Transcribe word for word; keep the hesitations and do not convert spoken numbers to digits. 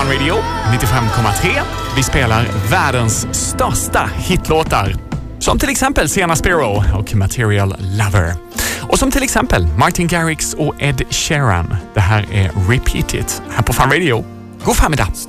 Fun Radio nittiofem komma tre. Vi spelar världens största hitlåtar. Som till exempel Sienna Spiro och Material Lover. Och som till exempel Martin Garrix och Ed Sheeran. Det här är Repeat It här på Fun Radio. God förmiddag!